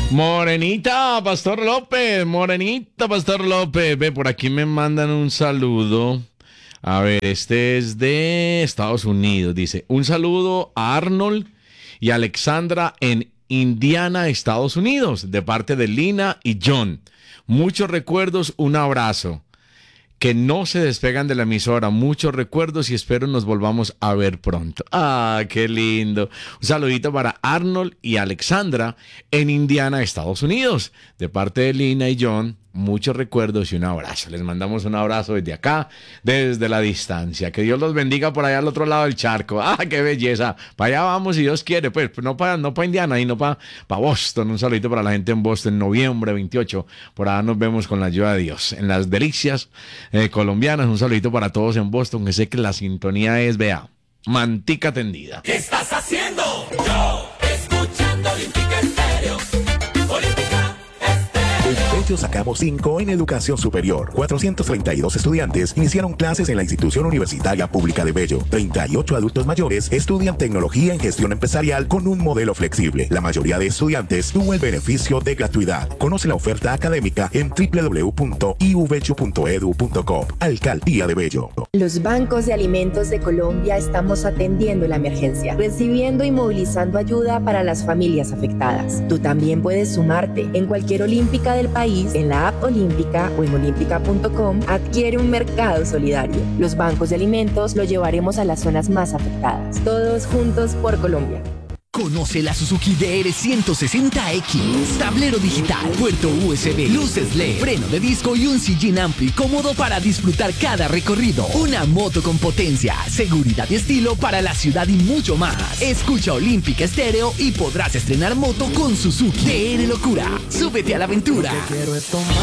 Morenita, Pastor López, Morenita, Pastor López. Ve, por aquí me mandan un saludo. A ver, este es de Estados Unidos. Dice, un saludo a Arnold y Alexandra en Indiana, Estados Unidos, de parte de Lina y John. Muchos recuerdos, un abrazo. Que no se despegan de la emisora. Muchos recuerdos y espero nos volvamos a ver pronto. ¡Ah, qué lindo! Un saludito para Arnold y Alexandra en Indiana, Estados Unidos. De parte de Lina y John, muchos recuerdos y un abrazo. Les mandamos un abrazo desde acá, desde la distancia. Que Dios los bendiga por allá al otro lado del charco. ¡Ah, qué belleza! Para allá vamos si Dios quiere. Pues no para Indiana y no para Boston. Un saludito para la gente en Boston, noviembre 28. Por allá nos vemos con la ayuda de Dios. En las delicias colombianas, un saludito para todos en Boston. Que sé que la sintonía es, vea, mantica tendida. ¿Qué estás haciendo? Yo, escuchando Olímpica Estéreo. Olímpica Estéreo. En Bello sacamos 5 en educación superior. 432 estudiantes iniciaron clases en la institución universitaria pública de Bello. 38 adultos mayores estudian tecnología en gestión empresarial con un modelo flexible. La mayoría de estudiantes tuvo el beneficio de gratuidad. Conoce la oferta académica en www.iubello.edu.co. Alcaldía de Bello. Los bancos de alimentos de Colombia estamos atendiendo la emergencia, recibiendo y movilizando ayuda para las familias afectadas. Tú también puedes sumarte. En cualquier olímpica del país, en la app Olímpica o en olímpica.com, adquiere un mercado solidario. Los bancos de alimentos los llevaremos a las zonas más afectadas. Todos juntos por Colombia. Conoce la Suzuki DR160X. Tablero digital, puerto USB, luces LED, freno de disco y un sillín amplio y cómodo para disfrutar cada recorrido. Una moto con potencia, seguridad y estilo para la ciudad y mucho más. Escucha Olímpica Estéreo y podrás estrenar moto con Suzuki. DR Locura. Súbete a la aventura. Lo que quiero es tomar